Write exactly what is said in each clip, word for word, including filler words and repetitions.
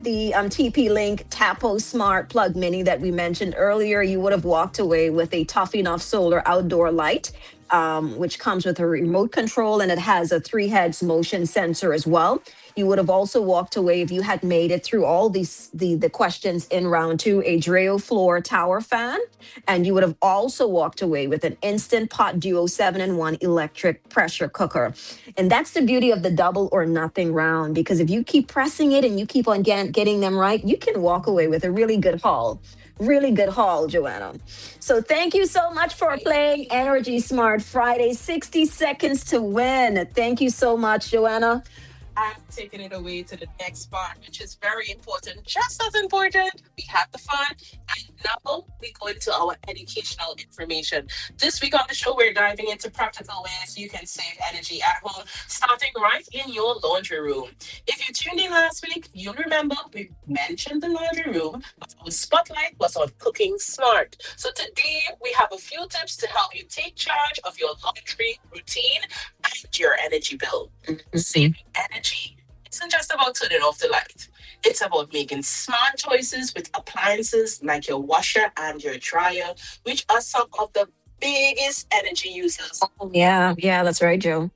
the um, T P Link Tapo Smart Plug Mini that we mentioned earlier, you would have walked away with a tough enough solar outdoor light, um, which comes with a remote control and it has a three heads motion sensor as well. You would have also walked away if you had made it through all these the the questions in round two, a Dreo floor tower fan, and you would have also walked away with an Instant Pot Duo seven in one electric pressure cooker. And that's the beauty of the double or nothing round, because if you keep pressing it and you keep on get, getting them right, you can walk away with a really good haul. Really good haul, Joanna. So thank you so much for playing Energy Smart Friday. sixty seconds to win. Thank you so much, Joanna. I'm taking it away to the next part, which is very important. Just as important, we have the fun, and now we go into our educational information. This week on the show, we're diving into practical ways you can save energy at home, starting right in your laundry room. If you tuned in last week, you'll remember we mentioned the laundry room, but our spotlight was on cooking smart. So today, we have a few tips to help you take charge of your laundry routine and your energy bill. Saving energy isn't just about turning off the light. It's about making smart choices with appliances like your washer and your dryer, which are some of the biggest energy users. Oh, yeah, yeah, that's right, Joe.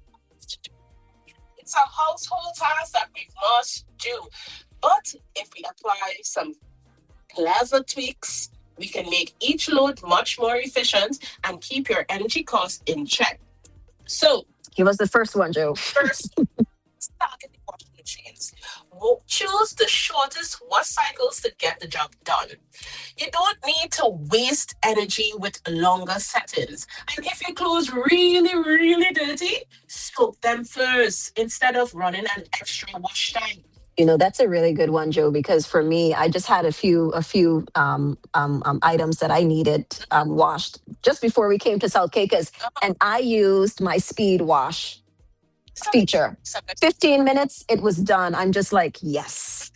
It's a household task that we must do. But if we apply some clever tweaks, we can make each load much more efficient and keep your energy costs in check. So, give us the first one, Joe. First, start with the washing machines. Choose the shortest wash cycles to get the job done. You don't need to waste energy with longer settings. And if your clothes really, really dirty, soak them first instead of running an extra wash time. You know, that's a really good one, Joe, because for me, I just had a few a few um, um, um, items that I needed um, washed just before we came to South Caicos, and I used my speed wash feature. fifteen minutes, it was done. I'm just like, yes.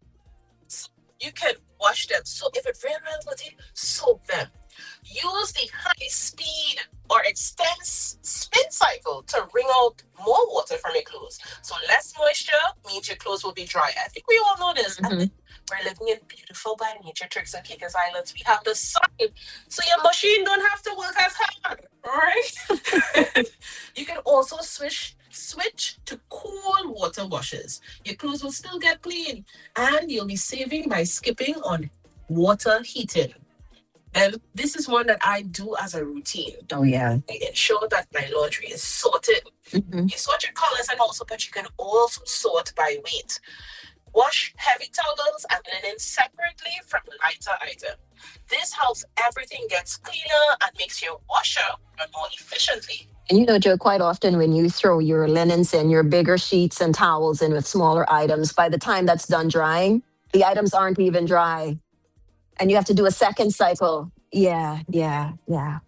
You can wash them. So if it really, really dirty, soak them. Use the high speed or extensive spin cycle to wring out more water from your clothes. So less moisture means your clothes will be dry. I think we all know this. Mm-hmm. And we're living in beautiful by nature Turks and Caicos Islands. We have the sun. So your machine don't have to work as hard, right? You can also switch switch to cool water washes. Your clothes will still get clean and you'll be saving by skipping on water heating. And this is one that I do as a routine. Oh, yeah. I ensure that my laundry is sorted. Mm-hmm. You sort your colors and also, but you can also sort by weight. Wash heavy towels and linen separately from lighter items. This helps everything gets cleaner and makes your washer run more efficiently. And you know, Joe, quite often when you throw your linens in, your bigger sheets and towels in with smaller items, by the time that's done drying, the items aren't even dry. And you have to do a second cycle. Yeah, yeah, yeah.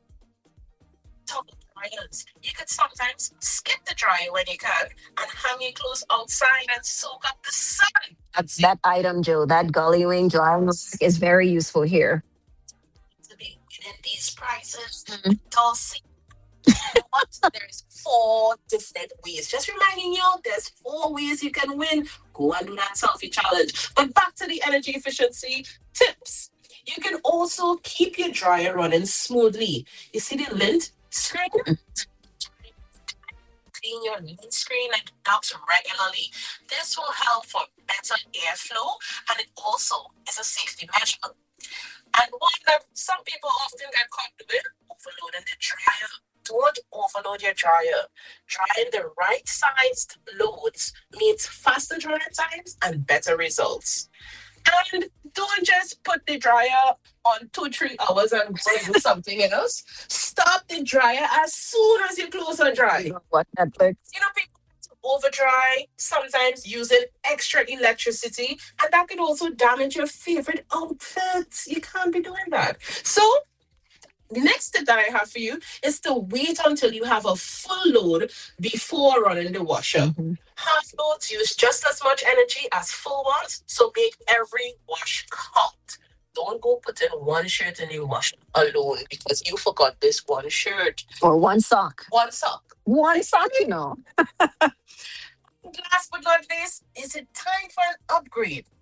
Dryers. You could sometimes skip the dryer when you can and hang your clothes outside and soak up the sun. That's that item, Joe. That gully wing drying rack is very useful here. To be within these prices, Mm-hmm. don't see. But there's four different ways. Just reminding you, there's four ways you can win. Go and do that selfie challenge. But back to the energy efficiency tips. You can also keep your dryer running smoothly. You see the lint screen? Clean your lint screen and ducts regularly. This will help for better airflow and it also is a safety measure. And one that some people often get caught doing, overloading the dryer. Don't overload your dryer. Drying the right sized loads means faster drying times and better results. And don't just put the dryer on two, three hours and go do something else. Stop the dryer as soon as your clothes are dry. What Netflix? You know, people over dry, sometimes using extra electricity, and that can also damage your favorite outfits. You can't be doing that. So, the next tip that I have for you is to wait until you have a full load before running the washer. Mm-hmm. Half loads use just as much energy as full ones, so make every wash count. Don't go put in one shirt in your washer alone because you forgot this one shirt. Or one sock. One sock. One sock, you know. Last but not least, is it time for an upgrade?